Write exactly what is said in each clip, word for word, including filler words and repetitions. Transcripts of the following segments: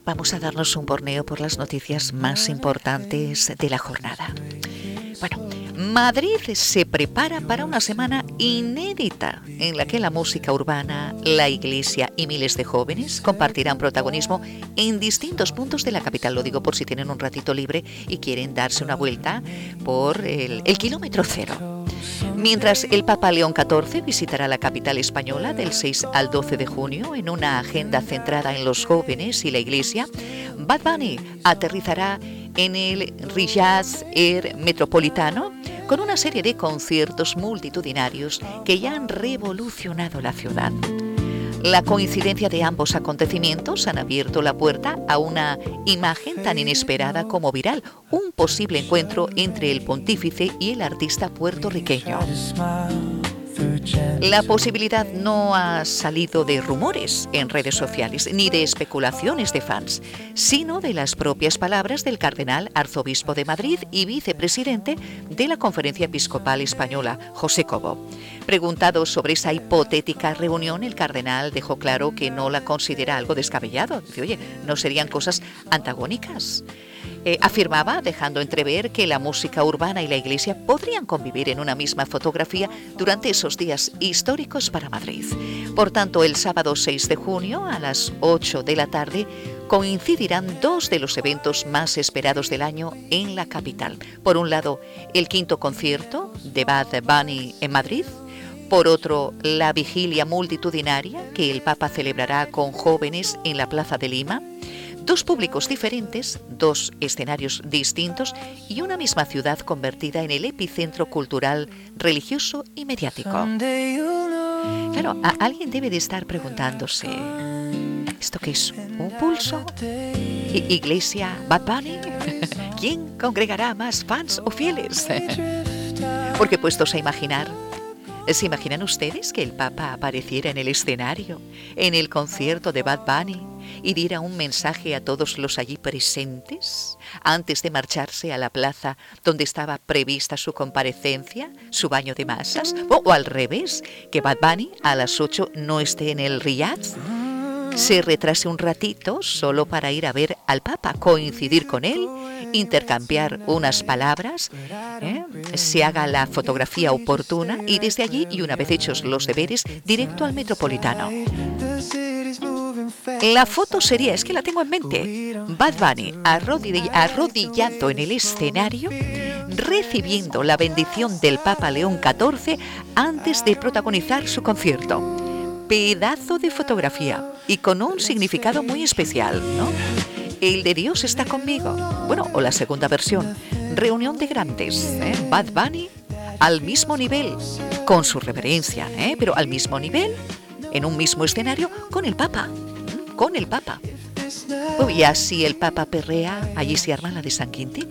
vamos a darnos un borneo por las noticias más importantes de la jornada. Bueno, Madrid se prepara para una semana inédita en la que la música urbana, la iglesia y miles de jóvenes compartirán protagonismo en distintos puntos de la capital. Lo digo por si tienen un ratito libre y quieren darse una vuelta por el, el kilómetro cero. Mientras el Papa León catorce visitará la capital española del seis al doce de junio en una agenda centrada en los jóvenes y la iglesia, Bad Bunny aterrizará en el Riyadh Air Metropolitano con una serie de conciertos multitudinarios que ya han revolucionado la ciudad. La coincidencia de ambos acontecimientos han abierto la puerta a una imagen tan inesperada como viral, un posible encuentro entre el pontífice y el artista puertorriqueño. La posibilidad no ha salido de rumores en redes sociales ni de especulaciones de fans, sino de las propias palabras del cardenal arzobispo de Madrid y vicepresidente de la Conferencia Episcopal Española, José Cobo. Preguntado sobre esa hipotética reunión, el cardenal dejó claro que no la considera algo descabellado. Dice, oye, ¿no serían cosas antagónicas? Eh, afirmaba, dejando entrever que la música urbana y la iglesia podrían convivir en una misma fotografía durante esos días históricos para Madrid. Por tanto, el sábado seis de junio a las ocho de la tarde coincidirán dos de los eventos más esperados del año en la capital. Por un lado, el quinto concierto de Bad Bunny en Madrid. Por otro, la vigilia multitudinaria que el Papa celebrará con jóvenes en la Plaza de Lima. Dos públicos diferentes, dos escenarios distintos y una misma ciudad convertida en el epicentro cultural, religioso y mediático. Claro, a alguien debe de estar preguntándose, ¿esto qué es? ¿Un pulso? ¿I- ¿Iglesia Bad Bunny? ¿Quién congregará más fans o fieles? Porque puestos a imaginar, ¿se imaginan ustedes que el Papa apareciera en el escenario, en el concierto de Bad Bunny, y diera un mensaje a todos los allí presentes antes de marcharse a la plaza donde estaba prevista su comparecencia, su baño de masas? O, o al revés, que Bad Bunny a las ocho no esté en el Riyadh, se retrase un ratito solo para ir a ver al Papa, coincidir con él, intercambiar unas palabras, ¿eh? se haga la fotografía oportuna y desde allí, y una vez hechos los deberes, directo al Metropolitano. La foto sería, es que la tengo en mente, Bad Bunny arrodill- arrodillado en el escenario, recibiendo la bendición del Papa León catorce antes de protagonizar su concierto. Pedazo de fotografía y con un significado muy especial, ¿no? El de Dios está conmigo. Bueno, o la segunda versión, reunión de grandes, ¿eh? Bad Bunny al mismo nivel, con su reverencia, ¿eh? pero al mismo nivel, en un mismo escenario, con el Papa, ¿eh? con el Papa. Oh, y así el Papa perrea, allí se arma la de San Quintín.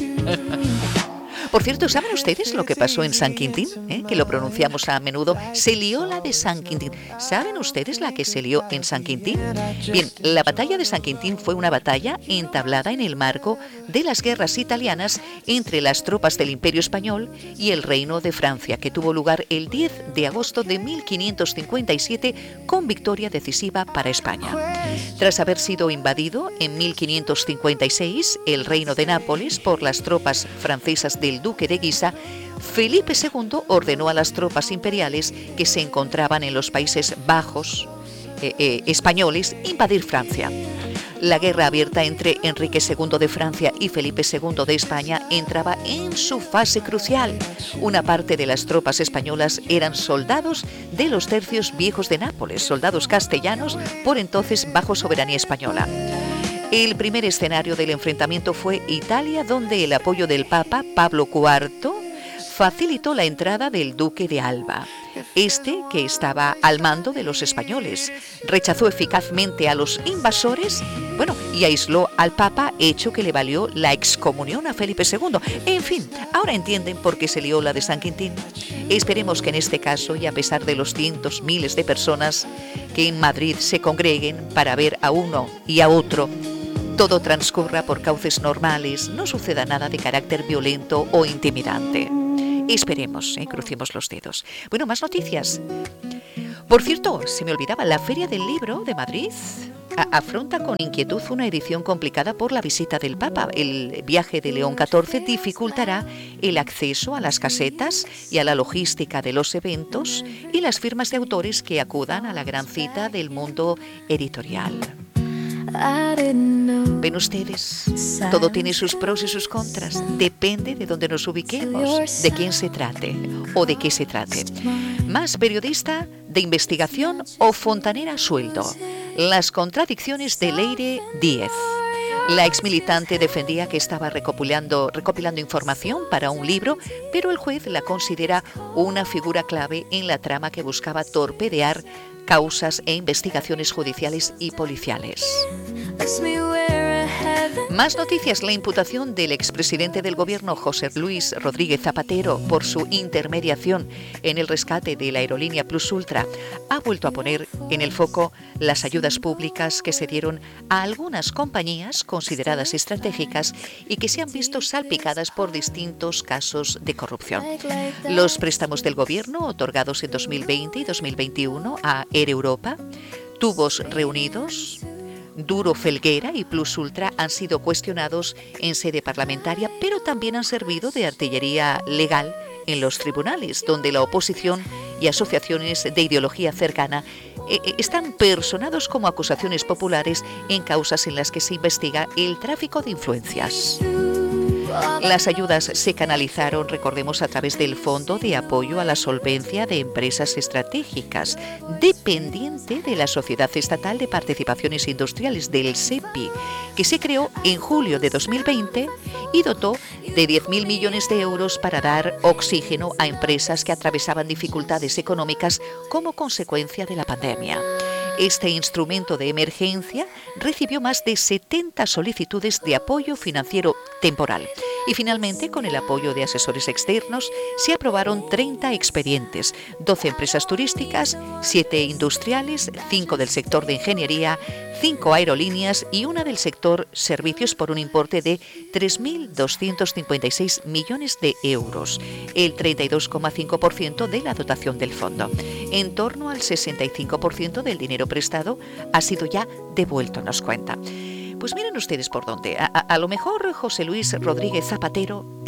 Por cierto, ¿saben ustedes lo que pasó en San Quintín? ¿Eh? Que lo pronunciamos a menudo. Se lió la de San Quintín. ¿Saben ustedes la que se lió en San Quintín? Bien, la batalla de San Quintín fue una batalla entablada en el marco de las guerras italianas entre las tropas del Imperio Español y el Reino de Francia, que tuvo lugar el diez de agosto de mil quinientos cincuenta y siete con victoria decisiva para España. Tras haber sido invadido en mil quinientos cincuenta y seis el Reino de Nápoles por las tropas francesas del duque de Guisa, Felipe segundo ordenó a las tropas imperiales que se encontraban en los Países Bajos eh, eh, españoles invadir Francia. La guerra abierta entre Enrique segundo de Francia y Felipe segundo de España entraba en su fase crucial. Una parte de las tropas españolas eran soldados de los tercios viejos de Nápoles, soldados castellanos por entonces bajo soberanía española. El primer escenario del enfrentamiento fue Italia, donde el apoyo del Papa Pablo cuarto facilitó la entrada del duque de Alba. Este, que estaba al mando de los españoles, rechazó eficazmente a los invasores, bueno, y aisló al Papa, hecho que le valió la excomunión a Felipe segundo. En fin, ahora entienden por qué se lió la de San Quintín. Esperemos que en este caso, y a pesar de los cientos, miles de personas que en Madrid se congreguen para ver a uno y a otro, todo transcurra por cauces normales, no suceda nada de carácter violento o intimidante. Esperemos, ¿eh? Crucemos los dedos. Bueno, más noticias. Por cierto, se me olvidaba, la Feria del Libro de Madrid a- afronta con inquietud una edición complicada por la visita del Papa. El viaje de León catorce dificultará el acceso a las casetas y a la logística de los eventos y las firmas de autores que acudan a la gran cita del mundo editorial. Ven ustedes, todo tiene sus pros y sus contras. Depende de dónde nos ubiquemos, de quién se trate o de qué se trate. Más periodista de investigación o fontanera a sueldo. Las contradicciones de Leire Díez. La exmilitante defendía que estaba recopilando, recopilando información para un libro, pero el juez la considera una figura clave en la trama que buscaba torpedear causas e investigaciones judiciales y policiales. Más noticias. La imputación del expresidente del gobierno José Luis Rodríguez Zapatero por su intermediación en el rescate de la aerolínea Plus Ultra ha vuelto a poner en el foco las ayudas públicas que se dieron a algunas compañías consideradas estratégicas y que se han visto salpicadas por distintos casos de corrupción. Los préstamos del gobierno otorgados en dos mil veinte y dos mil veintiuno a Air Europa, Tubos Reunidos, Duro Felguera y Plus Ultra han sido cuestionados en sede parlamentaria, pero también han servido de artillería legal en los tribunales, donde la oposición y asociaciones de ideología cercana eh, están personados como acusaciones populares en causas en las que se investiga el tráfico de influencias. Las ayudas se canalizaron, recordemos, a través del Fondo de Apoyo a la Solvencia de Empresas Estratégicas, dependiente de la Sociedad Estatal de Participaciones Industriales, del SEPI, que se creó en julio de dos mil veinte y dotó de diez mil millones de euros para dar oxígeno a empresas que atravesaban dificultades económicas como consecuencia de la pandemia. Este instrumento de emergencia recibió más de setenta solicitudes de apoyo financiero temporal y finalmente, con el apoyo de asesores externos, se aprobaron treinta expedientes, doce empresas turísticas, siete industriales, cinco del sector de ingeniería, cinco aerolíneas y una del sector servicios por un importe de tres mil doscientos cincuenta y seis millones de euros, el treinta y dos coma cinco por ciento de la dotación del fondo. En torno al sesenta y cinco por ciento del dinero prestado ha sido ya devuelto, nos cuenta. Pues miren ustedes por dónde. A, a, a lo mejor José Luis Rodríguez Zapatero,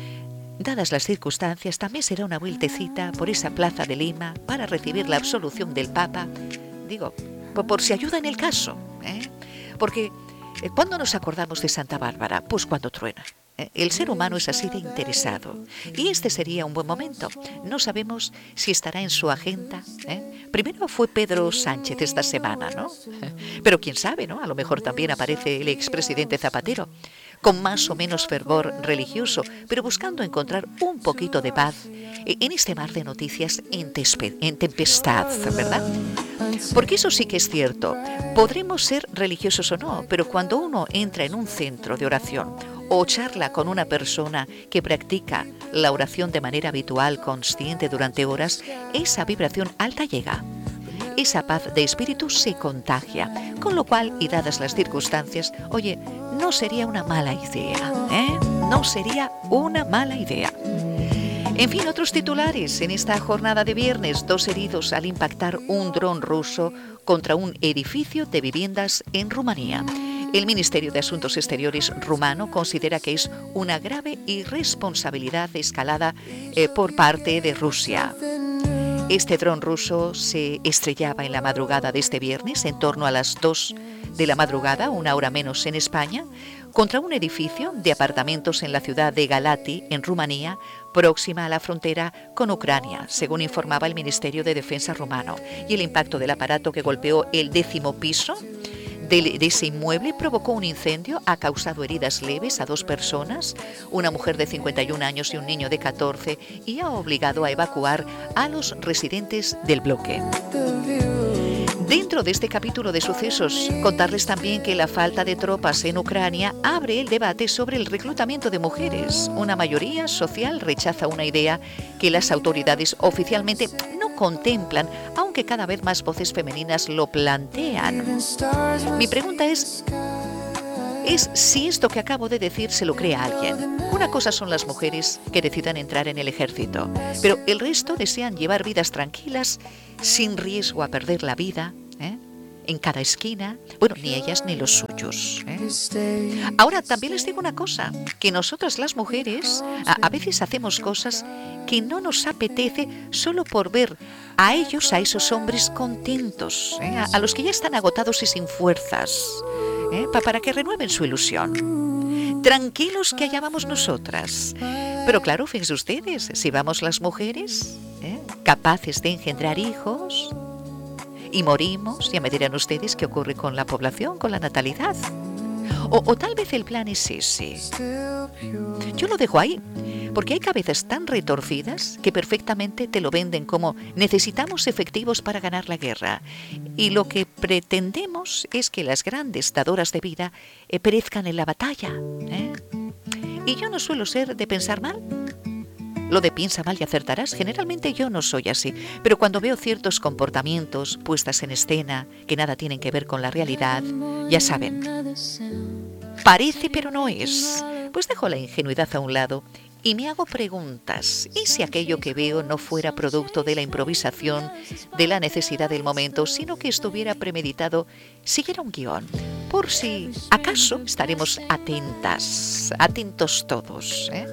dadas las circunstancias, también será una vueltecita por esa plaza de Lima para recibir la absolución del Papa. Digo, por, por si ayuda en el caso, ¿eh? Porque eh, ¿cuándo nos acordamos de Santa Bárbara? Pues cuando truena. El ser humano es así de interesado y este sería un buen momento. No sabemos si estará en su agenda, ¿eh? Primero fue Pedro Sánchez esta semana, ¿no? Pero quién sabe, ¿no? A lo mejor también aparece el expresidente Zapatero, con más o menos fervor religioso, pero buscando encontrar un poquito de paz en este mar de noticias en, tespe- en tempestad, ¿verdad? Porque eso sí que es cierto. Podremos ser religiosos o no, pero cuando uno entra en un centro de oración o charla con una persona que practica la oración de manera habitual, consciente durante horas, esa vibración alta llega. Esa paz de espíritu se contagia, con lo cual, y dadas las circunstancias, oye, no sería una mala idea, ¿eh? No sería una mala idea. En fin, otros titulares en esta jornada de viernes: dos heridos al impactar un dron ruso contra un edificio de viviendas en Rumanía. El Ministerio de Asuntos Exteriores rumano considera que es una grave irresponsabilidad escalada eh, por parte de Rusia. Este dron ruso se estrellaba en la madrugada de este viernes, en torno a las dos de la madrugada, una hora menos en España, contra un edificio de apartamentos en la ciudad de Galati, en Rumanía, próxima a la frontera con Ucrania, según informaba el Ministerio de Defensa rumano. Y el impacto del aparato que golpeó el décimo piso de ese inmueble provocó un incendio, ha causado heridas leves a dos personas, una mujer de cincuenta y un años y un niño de catorce, y ha obligado a evacuar a los residentes del bloque. Dentro de este capítulo de sucesos, contarles también que la falta de tropas en Ucrania abre el debate sobre el reclutamiento de mujeres. Una mayoría social rechaza una idea que las autoridades oficialmente no contemplan, aunque cada vez más voces femeninas lo plantean. Mi pregunta es, es si esto que acabo de decir se lo cree a alguien. Una cosa son las mujeres que decidan entrar en el ejército, pero el resto desean llevar vidas tranquilas, sin riesgo a perder la vida, ¿eh? en cada esquina, bueno, ni ellas ni los suyos, ¿eh? Ahora, también les digo una cosa, que nosotras las mujeres a, a veces hacemos cosas que no nos apetece solo por ver a ellos, a esos hombres contentos, ¿eh? a, a los que ya están agotados y sin fuerzas, ¿eh? Pa, para que renueven su ilusión. Tranquilos que allá vamos nosotras. Pero claro, fíjense ustedes, si vamos las mujeres, ¿eh? capaces de engendrar hijos, y morimos, ya me dirán ustedes qué ocurre con la población, con la natalidad. O, o tal vez el plan es ese. Yo lo dejo ahí, porque hay cabezas tan retorcidas que perfectamente te lo venden como necesitamos efectivos para ganar la guerra. Y lo que pretendemos es que las grandes dadoras de vida eh, perezcan en la batalla, ¿eh? Y yo no suelo ser de pensar mal. Lo de piensa mal y acertarás, generalmente yo no soy así, pero cuando veo ciertos comportamientos, puestas en escena, que nada tienen que ver con la realidad, ya saben, parece pero no es, pues dejo la ingenuidad a un lado y me hago preguntas. ¿Y si aquello que veo no fuera producto de la improvisación, de la necesidad del momento, sino que estuviera premeditado, siguiera un guión? Por si acaso estaremos atentas, atentos todos, ¿eh?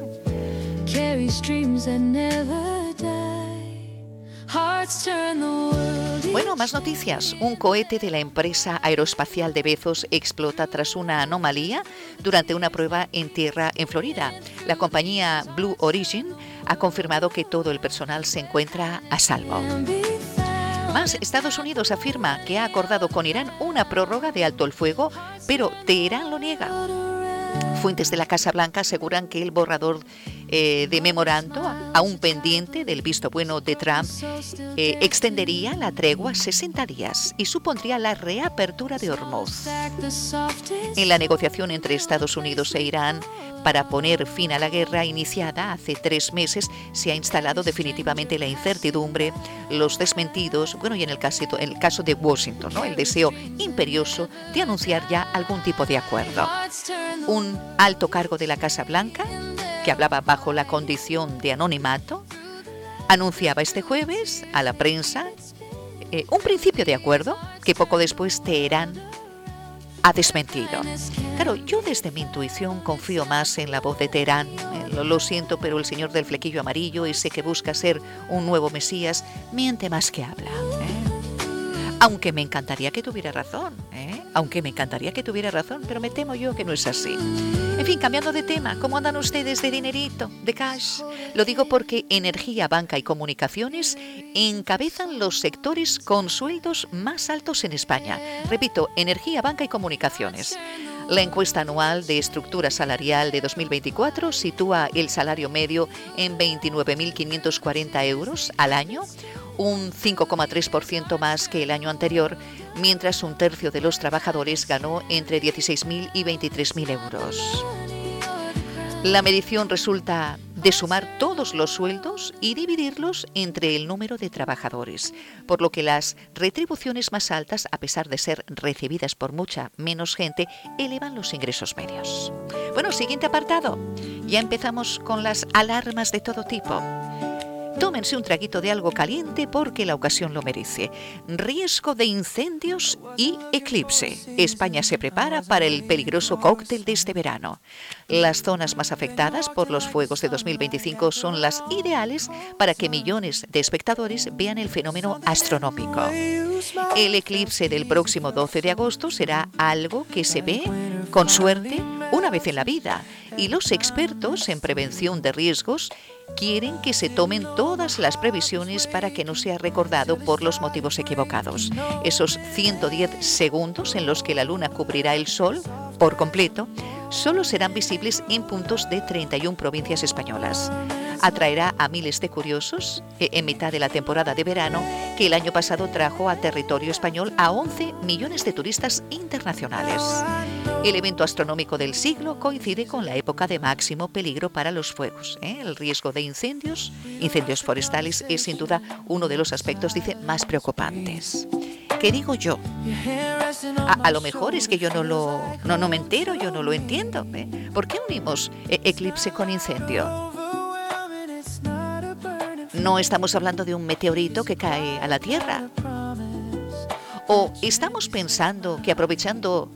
Bueno, más noticias. Un cohete de la empresa aeroespacial de Bezos explota tras una anomalía durante una prueba en tierra en Florida. La compañía Blue Origin ha confirmado que todo el personal se encuentra a salvo. Más, Estados Unidos afirma que ha acordado con Irán una prórroga de alto el fuego, pero Teherán lo niega. Fuentes de la Casa Blanca aseguran que el borrador eh, de memorando, aún pendiente del visto bueno de Trump, eh, extendería la tregua sesenta días y supondría la reapertura de Hormuz. En la negociación entre Estados Unidos e Irán para poner fin a la guerra iniciada hace tres meses, se ha instalado definitivamente la incertidumbre, los desmentidos, bueno, y en el caso, en el caso de Washington, ¿no?, el deseo imperioso de anunciar ya algún tipo de acuerdo. Un alto cargo de la Casa Blanca, que hablaba bajo la condición de anonimato, anunciaba este jueves a la prensa eh, un principio de acuerdo que poco después Teherán ha desmentido. Claro, yo desde mi intuición confío más en la voz de Teherán. Eh, lo, lo siento, pero el señor del flequillo amarillo, ese que busca ser un nuevo Mesías, miente más que habla, ¿eh? Aunque me encantaría que tuviera razón, ¿eh? Aunque me encantaría que tuviera razón, pero me temo yo que no es así. En fin, cambiando de tema, ¿cómo andan ustedes de dinerito, de cash? Lo digo porque energía, banca y comunicaciones encabezan los sectores con sueldos más altos en España. Repito, energía, banca y comunicaciones. La encuesta anual de estructura salarial de dos mil veinticuatro sitúa el salario medio en veintinueve mil quinientos cuarenta euros al año, un cinco coma tres por ciento más que el año anterior, mientras un tercio de los trabajadores ganó entre dieciséis mil y veintitrés mil euros. La medición resulta de sumar todos los sueldos y dividirlos entre el número de trabajadores, por lo que las retribuciones más altas, a pesar de ser recibidas por mucha menos gente, elevan los ingresos medios. Bueno, siguiente apartado. Ya empezamos con las alarmas de todo tipo. Tómense un traguito de algo caliente porque la ocasión lo merece. Riesgo de incendios y eclipse. España se prepara para el peligroso cóctel de este verano. Las zonas más afectadas por los fuegos de dos mil veinticinco son las ideales para que millones de espectadores vean el fenómeno astronómico. El eclipse del próximo doce de agosto será algo que se ve, con suerte, una vez en la vida, y los expertos en prevención de riesgos quieren que se tomen todas las previsiones para que no sea recordado por los motivos equivocados. Esos ciento diez segundos en los que la luna cubrirá el sol por completo solo serán visibles en puntos de treinta y una provincias españolas. Atraerá a miles de curiosos en mitad de la temporada de verano que el año pasado trajo a territorio español a once millones de turistas internacionales. El evento astronómico del siglo coincide con la época de máximo peligro para los fuegos, ¿eh? El riesgo de incendios, incendios forestales, es sin duda uno de los aspectos, dice, más preocupantes. ¿Qué digo yo? A, a lo mejor es que yo no lo no, no me entero, yo no lo entiendo, ¿eh? ¿Por qué unimos eh, eclipse con incendio? No estamos hablando de un meteorito que cae a la Tierra. ¿O estamos pensando que aprovechando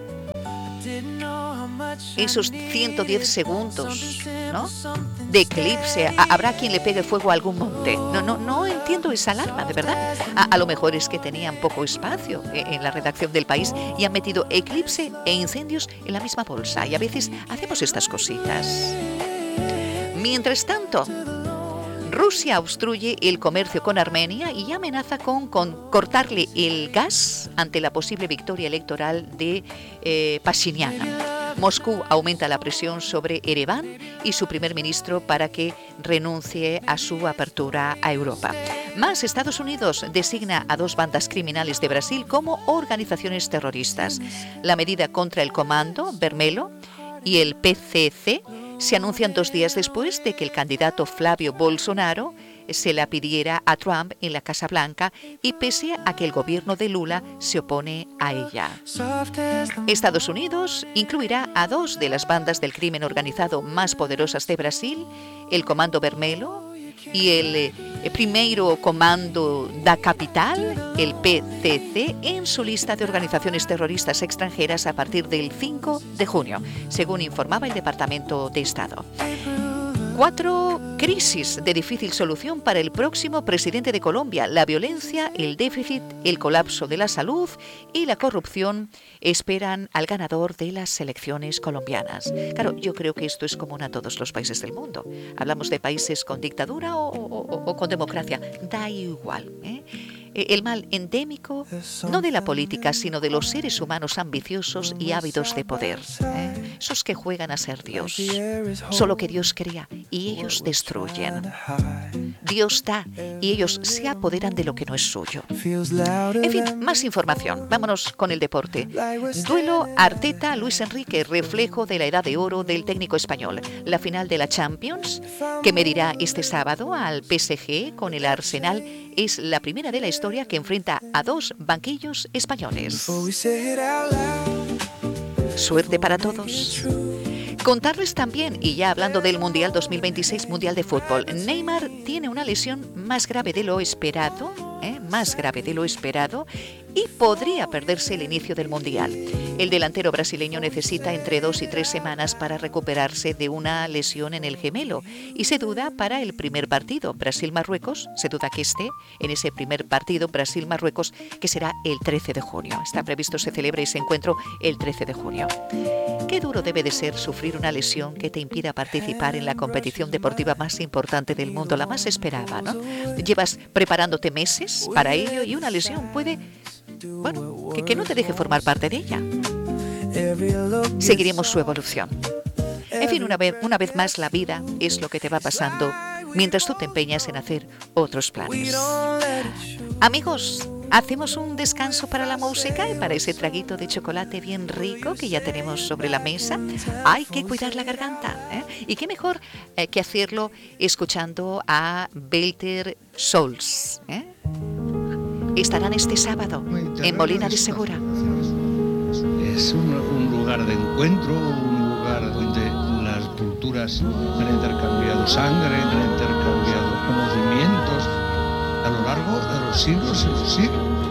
esos ciento diez segundos, ¿no?, de eclipse, a, habrá quien le pegue fuego a algún monte? No, no, no entiendo esa alarma, de verdad. A, a lo mejor es que tenían poco espacio en, en la redacción del País y han metido eclipse e incendios en la misma bolsa. Y a veces hacemos estas cositas. Mientras tanto, Rusia obstruye el comercio con Armenia y amenaza con, con cortarle el gas ante la posible victoria electoral de eh, Pashinyan. Moscú aumenta la presión sobre Ereván y su primer ministro para que renuncie a su apertura a Europa. Más, Estados Unidos designa a dos bandas criminales de Brasil como organizaciones terroristas. La medida contra el Comando Vermelho y el P C C se anuncian dos días después de que el candidato Flavio Bolsonaro se la pidiera a Trump en la Casa Blanca y pese a que el gobierno de Lula se opone a ella. Estados Unidos incluirá a dos de las bandas del crimen organizado más poderosas de Brasil, el Comando Vermelho y el eh, Primeiro Comando da Capital, el P C C, en su lista de organizaciones terroristas extranjeras a partir del cinco de junio, según informaba el Departamento de Estado. Cuatro crisis de difícil solución para el próximo presidente de Colombia. La violencia, el déficit, el colapso de la salud y la corrupción esperan al ganador de las elecciones colombianas. Claro, yo creo que esto es común a todos los países del mundo. Hablamos de países con dictadura o, o, o con democracia. Da igual, ¿eh? El mal endémico, no de la política, sino de los seres humanos ambiciosos y ávidos de poder. ¿eh? Esos que juegan a ser Dios. Solo que Dios crea y ellos destruyen. Dios da y ellos se apoderan de lo que no es suyo. En fin, más información. Vámonos con el deporte. Duelo Arteta-Luis Enrique, reflejo de la edad de oro del técnico español. La final de la Champions, que medirá este sábado al P S G con el Arsenal, es la primera de la historia que enfrenta a dos banquillos españoles. Suerte para todos. Contarles también, y ya hablando del Mundial dos mil veintiséis, Mundial de Fútbol, Neymar tiene una lesión más grave de lo esperado, ¿eh? más grave de lo esperado, y podría perderse el inicio del Mundial. El delantero brasileño necesita entre dos y tres semanas para recuperarse de una lesión en el gemelo y se duda para el primer partido, Brasil-Marruecos, se duda que esté en ese primer partido, Brasil-Marruecos, que será el trece de junio. Está previsto se celebre ese encuentro el trece de junio. Qué duro debe de ser sufrir una lesión que te impida participar en la competición deportiva más importante del mundo, la más esperada, ¿no? Llevas preparándote meses para ello y una lesión puede, bueno, que, que no te deje formar parte de ella. Seguiremos su evolución. En fin, una vez, una vez más, la vida es lo que te va pasando mientras tú te empeñas en hacer otros planes. Amigos, hacemos un descanso para la música y para ese traguito de chocolate bien rico que ya tenemos sobre la mesa. Hay que cuidar la garganta, ¿eh? Y qué mejor eh, que hacerlo escuchando a Belter Souls, ¿eh? Estarán este sábado en Molina de Segura. Es un, un lugar de encuentro, un lugar donde las culturas han intercambiado sangre, han intercambiado conocimientos a lo largo de los siglos y los siglos.